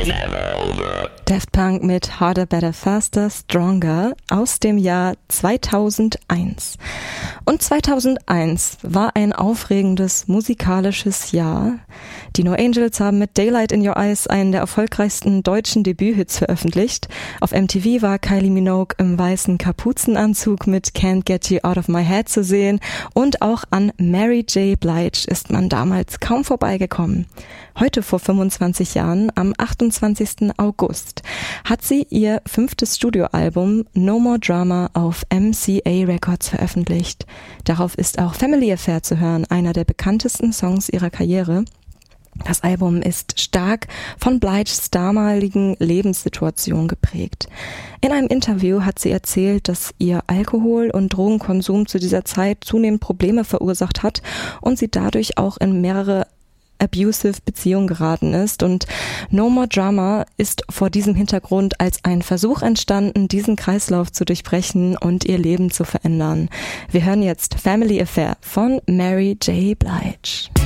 Daft Punk mit Harder, Better, Faster, Stronger aus dem Jahr 2001. Und 2001 war ein aufregendes musikalisches Jahr. Die No Angels haben mit Daylight in Your Eyes einen der erfolgreichsten deutschen Debüthits veröffentlicht. Auf MTV war Kylie Minogue im weißen Kapuzenanzug mit Can't Get You Out of My Head zu sehen und auch an Mary J. Blige ist man damals kaum vorbeigekommen. Heute vor 25 Jahren, am 28. August, hat sie ihr 5. Studioalbum No More Drama auf MCA Records veröffentlicht. Darauf ist auch Family Affair zu hören, einer der bekanntesten Songs ihrer Karriere. Das Album ist stark von Bliges damaligen Lebenssituation geprägt. In einem Interview hat sie erzählt, dass ihr Alkohol- und Drogenkonsum zu dieser Zeit zunehmend Probleme verursacht hat und sie dadurch auch in mehrere abusive Beziehung geraten ist, und No More Drama ist vor diesem Hintergrund als ein Versuch entstanden, diesen Kreislauf zu durchbrechen und ihr Leben zu verändern. Wir hören jetzt Family Affair von Mary J. Blige.